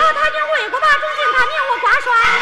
老太君为国把忠心，他命我挂帅。